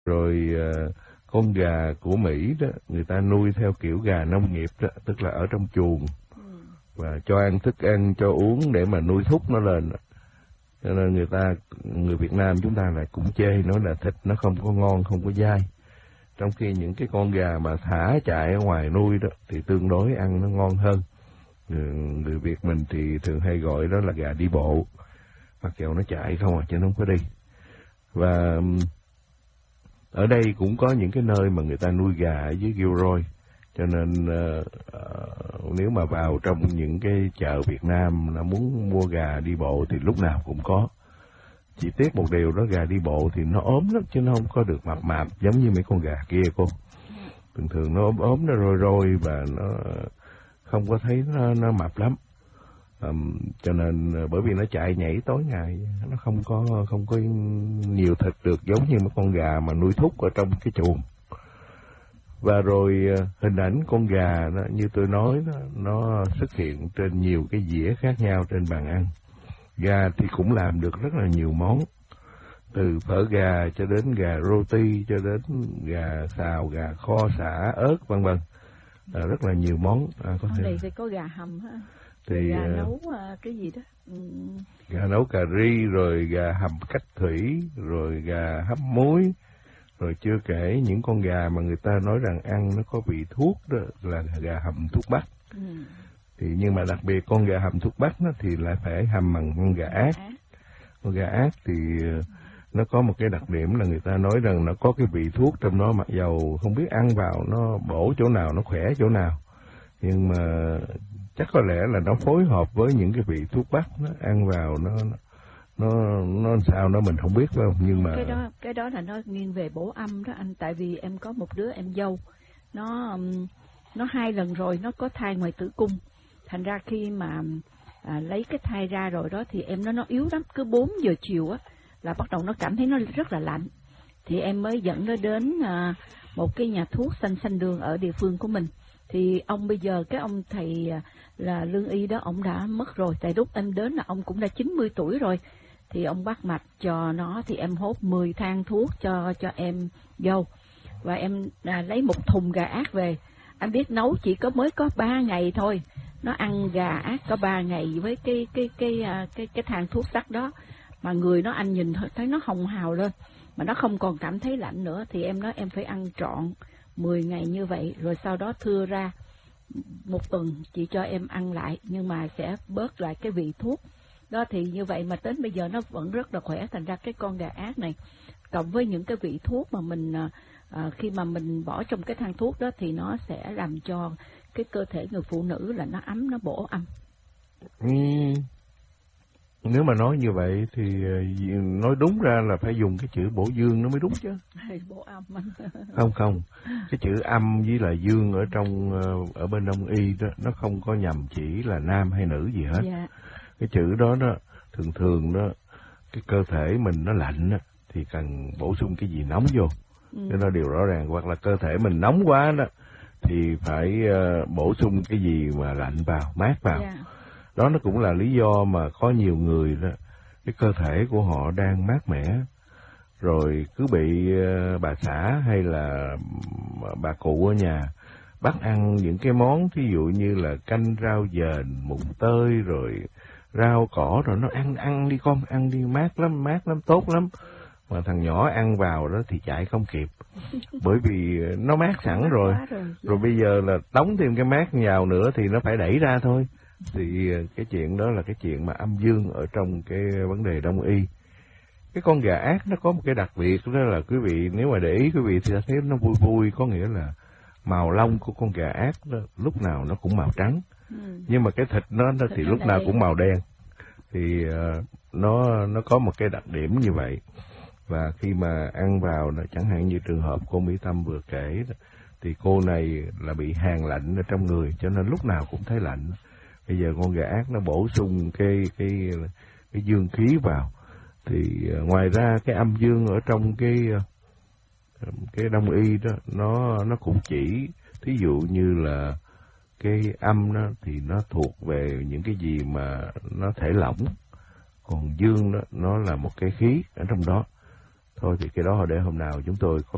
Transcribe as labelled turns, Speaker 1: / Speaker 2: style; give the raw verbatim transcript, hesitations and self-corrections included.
Speaker 1: Rồi uh, con gà của Mỹ đó, người ta nuôi theo kiểu gà nông nghiệp đó, tức là ở trong chuồng và cho ăn thức ăn, cho uống để mà nuôi thúc nó lên. Cho nên người ta, người Việt Nam chúng ta lại cũng chê nói là thịt nó không có ngon, không có dai. Trong khi những cái con gà mà thả chạy ở ngoài nuôi đó thì tương đối ăn nó ngon hơn. Người, người Việt mình thì thường hay gọi đó là gà đi bộ, mặc dù nó chạy không à, chứ nó không có đi. Và ở đây cũng có những cái nơi mà người ta nuôi gà ở dưới Gilroy, cho nên uh, uh, nếu mà vào trong những cái chợ Việt Nam nó muốn mua gà đi bộ thì lúc nào cũng có. Chỉ tiếc một điều đó, gà đi bộ thì nó ốm lắm chứ nó không có được mập mạp giống như mấy con gà kia cô. Thường thường nó ốm ốm, nó rôi rôi và nó không có thấy nó, nó mập lắm. Um, cho nên bởi vì nó chạy nhảy tối ngày, nó không có không có nhiều thịt được giống như mấy con gà mà nuôi thúc ở trong cái chuồng. Và rồi hình ảnh con gà đó, như tôi nói đó, nó xuất hiện trên nhiều cái dĩa khác nhau trên bàn ăn. Gà thì cũng làm được rất là nhiều món, từ phở gà cho đến gà roti, cho đến gà xào, gà kho sả, ớt vân vân, à, rất là nhiều món. À, có thể
Speaker 2: đây thì có gà hầm ha,
Speaker 1: thì
Speaker 2: gà
Speaker 1: uh,
Speaker 2: nấu uh, cái gì đó, ừ.
Speaker 1: Gà nấu cà ri, rồi gà hầm cách thủy, rồi gà hấp muối, rồi chưa kể những con gà mà người ta nói rằng ăn nó có vị thuốc đó là gà hầm thuốc bắc.
Speaker 2: Ừ.
Speaker 1: Thì nhưng mà đặc biệt con gà hầm thuốc bắc nó thì lại phải hầm bằng con gà ác. Con gà ác thì nó có một cái đặc điểm là người ta nói rằng nó có cái vị thuốc trong nó, mặc dầu không biết ăn vào nó bổ chỗ nào, nó khỏe chỗ nào, nhưng mà chắc có lẽ là nó phối hợp với những cái vị thuốc bắc, nó ăn vào nó nó nó sao đó mình không biết phải không, nhưng mà
Speaker 2: cái đó cái đó là nó nghiêng về bổ âm đó anh. Tại vì em có một đứa em dâu, nó nó hai lần rồi nó có thai ngoài tử cung, thành ra khi mà à, lấy cái thai ra rồi đó thì em nó nó yếu lắm, cứ bốn giờ chiều á là bắt đầu nó cảm thấy nó rất là lạnh. Thì em mới dẫn nó đến à, một cái nhà thuốc xanh xanh đường ở địa phương của mình. Thì ông bây giờ cái ông thầy là lương y đó, ông đã mất rồi. Tại lúc em đến là ông cũng đã chín mươi tuổi rồi. Thì ông bắt mạch cho nó, thì em hốt mười thang thuốc cho cho em dâu. Và em à, lấy một thùng gà ác về. Anh biết nấu chỉ có mới có ba ngày thôi. Nó ăn gà ác có ba ngày với cái cái cái cái cái, cái thang thuốc sắc đó. Mà người nó anh nhìn thấy nó hồng hào lên. Mà nó không còn cảm thấy lạnh nữa. Thì em nói em phải ăn trọn mười ngày như vậy. Rồi sau đó thưa ra một tuần chị cho em ăn lại. Nhưng mà sẽ bớt lại cái vị thuốc. Đó thì như vậy mà đến bây giờ nó vẫn rất là khỏe. Thành ra cái con gà ác này cộng với những cái vị thuốc mà mình à, khi mà mình bỏ trong cái thang thuốc đó thì nó sẽ làm cho cái cơ thể người phụ nữ là nó ấm, nó bổ âm.
Speaker 1: Ừ. Nếu mà nói như vậy thì nói đúng ra là phải dùng cái chữ bổ dương nó mới đúng chứ.
Speaker 2: Bổ âm.
Speaker 1: Không không, cái chữ âm với là dương ở trong ở bên đông y đó nó không có nhằm chỉ là nam hay nữ gì hết.
Speaker 2: Dạ.
Speaker 1: Cái chữ đó đó thường thường đó cái cơ thể mình nó lạnh đó, thì cần bổ sung cái gì nóng vô.
Speaker 2: Ừ.
Speaker 1: Cho nó điều rõ ràng, hoặc là cơ thể mình nóng quá đó thì phải uh, bổ sung cái gì mà lạnh vào, mát vào.
Speaker 2: Yeah.
Speaker 1: Đó nó cũng là lý do mà có nhiều người đó cái cơ thể của họ đang mát mẻ rồi cứ bị uh, bà xã hay là bà cụ ở nhà bắt ăn những cái món thí dụ như là canh rau dền, mùng tơi rồi rau cỏ, rồi nó ăn ăn đi con, ăn đi, mát lắm, mát lắm, tốt lắm. Mà thằng nhỏ ăn vào đó thì chạy không kịp, bởi vì nó mát sẵn rồi, rồi, rồi bây giờ là đóng thêm cái mát vào nữa thì nó phải đẩy ra thôi. Thì cái chuyện đó là cái chuyện mà âm dương ở trong cái vấn đề đông y. Cái con gà ác nó có một cái đặc biệt đó là quý vị nếu mà để ý quý vị thì sẽ thấy nó vui vui, có nghĩa là màu lông của con gà ác đó, lúc nào nó cũng màu trắng, ừ. nhưng mà cái thịt nó, nó thì lúc nào cũng màu đen. Thì uh, nó nó có một cái đặc điểm như vậy. Và khi mà ăn vào, chẳng hạn như trường hợp cô Mỹ Tâm vừa kể, thì cô này là bị hàn lạnh ở trong người, cho nên lúc nào cũng thấy lạnh. Bây giờ con gà ác nó bổ sung cái cái cái dương khí vào, thì ngoài ra cái âm dương ở trong cái cái đông y đó nó nó cũng chỉ, thí dụ như là cái âm đó thì nó thuộc về những cái gì mà nó thể lỏng, còn dương đó nó là một cái khí ở trong đó. Thôi thì cái đó để hôm nào chúng tôi có